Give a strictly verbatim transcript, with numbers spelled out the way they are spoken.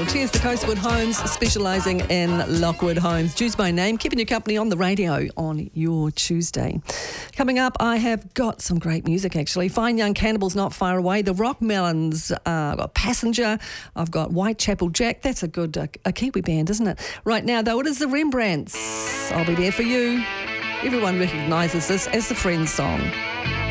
Cheers to Coastwood Homes, specialising in Lockwood homes. Juice by name, keeping you company on the radio on your Tuesday. Coming up, I have got some great music, actually. Fine Young Cannibals not far away. The Rock Melons, uh, I've got Passenger. I've got Whitechapel Jack. That's a good uh, a Kiwi band, isn't it? Right now, though, it is the Rembrandts. I'll be there for you. Everyone recognises this as the Friends song.